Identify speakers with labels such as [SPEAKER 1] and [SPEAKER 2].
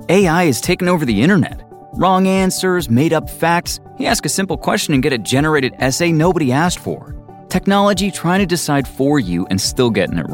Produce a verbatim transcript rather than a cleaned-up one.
[SPEAKER 1] A I has taken over the internet. Wrong answers, made-up facts. You ask a simple question and get a generated essay nobody asked for. Technology trying to decide for you and still getting it